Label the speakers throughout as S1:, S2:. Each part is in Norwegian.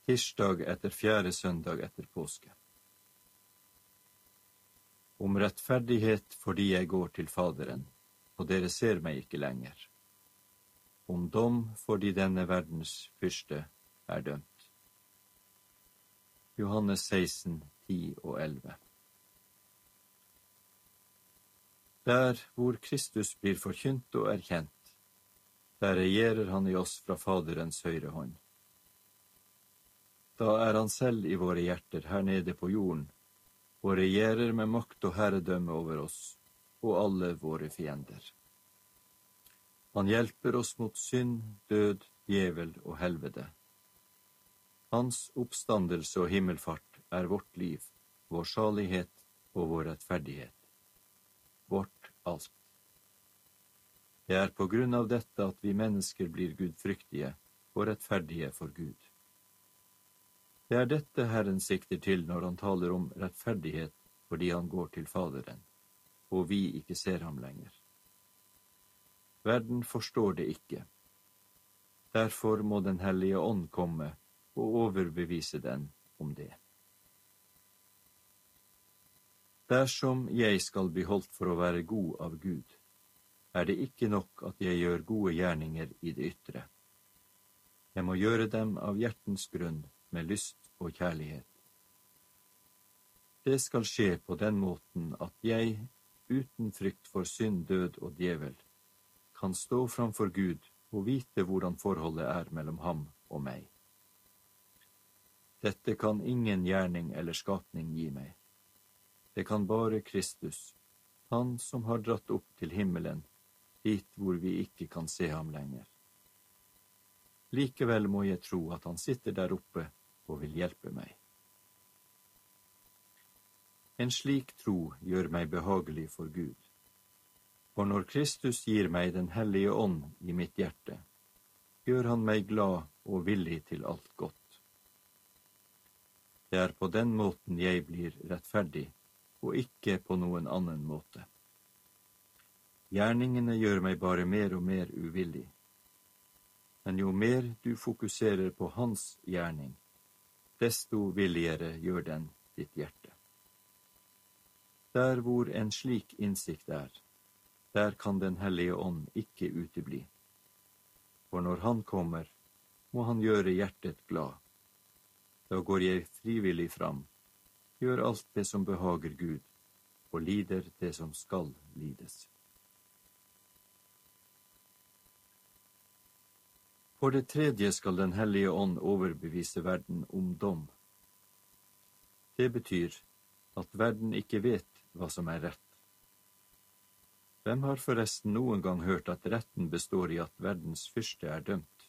S1: Tirsdag etter 4. søndag etter påske. Om rettferdighet fordi jeg går til Faderen, og dere ser meg ikke lenger. Om dom fordi denne verdens fyrste er dømt. Johannes 16, 10 og 11. Der hvor Kristus blir forkynt og erkjent, der regjerer han i oss fra Faderens høyre hånd. Da er han selv i våre hjerter her nede på jorden, og regjerer med makt og herredømme over oss og alle våre fiender. Han hjelper oss mot synd, død, djevel og helvete. Hans oppstandelse og himmelfart er vårt liv, vår salighet og vår rettferdighet. Vårt alt. Det er på grunn av dette at vi mennesker blir gudfryktige og rettferdige for Gud. Det er dette Herren sikter til når han taler om rettferdighet fordi han går til Faderen, og vi ikke ser ham lenger. Verden forstår det ikke. Derfor må Den hellige ånd komme og overbevise den om det. Dersom jeg skal bli holdt for å være god av Gud, er det ikke nok at jeg gjør gode gjerninger i det ytre. Jeg må gjøre dem av hjertens grunn, med lyst og kjærlighet. Det skal skje på den måten at jeg, uten frykt for synd, død og djevel, kan stå framfor Gud og vite hvordan forholdet er mellom ham og meg. Dette kan ingen gjerning eller skapning gi meg. Det kan bare Kristus, han som har dratt opp til himmelen, dit hvor vi ikke kan se ham lenger. Likevel må jeg tro at han sitter der oppe og vil hjelpe meg. En slik tro gjør meg behagelig for Gud. For når Kristus gir meg Den hellige ånd i mitt hjerte, gjør han meg glad og villig til alt godt. Det er på den måten jeg blir rettferdig, og ikke på noen annen måte. Gjerningene gjør meg bare mer og mer uvillig. Men jo mer du fokuserer på hans gjerning, desto villigere gjør den ditt hjerte. Der hvor en slik innsikt er, der kan Den hellige ånd ikke utebli. For når han kommer, må han gjøre hjertet glad. Da går jeg frivillig fram, gjør alt det som behager Gud, og lider det som skal lides. For det tredje skal Den hellige ånd overbevise verden om dom. Det betyr at verden ikke vet hva som er rett. Hvem har forresten noen gang hørt at retten består i at verdens fyrste er dømt?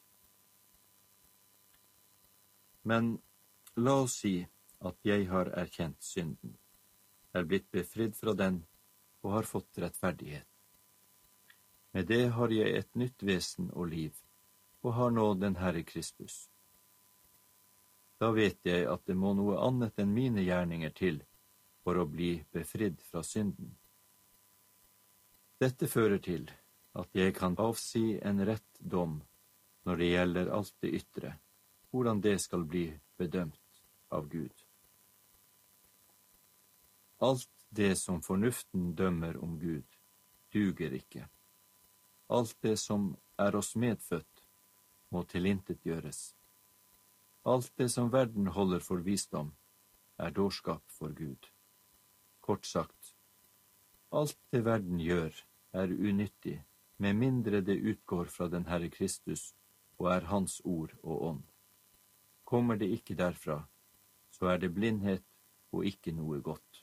S1: Men la oss si at jeg har erkjent synden, er blitt befridd fra den og har fått rettferdighet. Med det har jeg et nytt vesen og liv, og har nå den Herre Kristus. Da vet jeg at det må noe annet enn mine gjerninger til for å bli befridd fra synden. Dette fører til at jeg kan avsi en rett dom når det gjelder alt det ytre, hvordan det skal bli bedømt av Gud. Alt det som fornuften dømmer om Gud, duger ikke. Alt det som er oss medfødt, må tilintetgjøres. Alt det som verden holder for visdom, er dårskap for Gud. Kort sagt, alt det verden gjør, er unyttig, med mindre det utgår fra den Herre Kristus og er hans ord og ånd. Kommer det ikke derfra, så er det blindhet og ikke noe godt.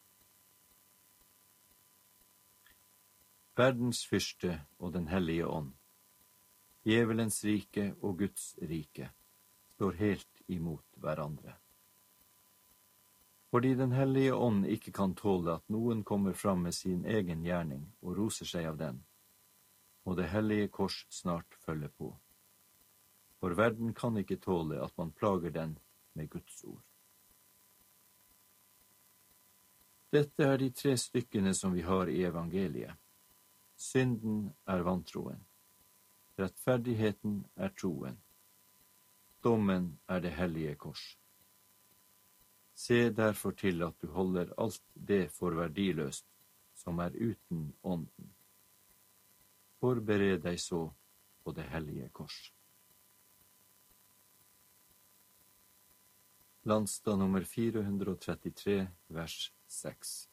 S1: Verdens fyrste og Den hellige ånd, djevelens rike og Guds rike, står helt imot hverandre. Fordi Den hellige ånd ikke kan tåle at noen kommer fram med sin egen gjerning og roser seg av den, må det hellige kors snart følge på. For verden kan ikke tåle at man plager den med Guds ord. Dette er de 3 stykkene som vi har i evangeliet. Synden er vantroen. Rettferdigheten er troen. dommen er det hellige kors. Se derfor til at du holder alt det for verdiløst som er uten ånden. Forbered deg så på det hellige kors. Landstad nummer 433, vers 6.